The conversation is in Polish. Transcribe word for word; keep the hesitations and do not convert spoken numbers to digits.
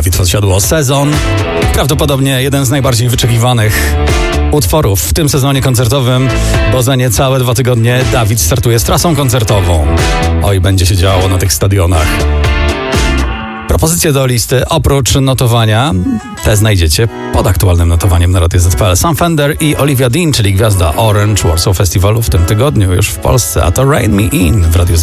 Dawid Podsiadło, Sezon. Prawdopodobnie jeden z najbardziej wyczekiwanych utworów w tym sezonie koncertowym, bo za niecałe dwa tygodnie Dawid startuje z trasą koncertową. Oj, będzie się działo na tych stadionach. Propozycje do listy oprócz notowania te znajdziecie pod aktualnym notowaniem na Radio Z P L. Sam Fender i Olivia Dean, czyli gwiazda Orange Warsaw Festiwalu w tym tygodniu już w Polsce, a to Rain Me In w Radio Z.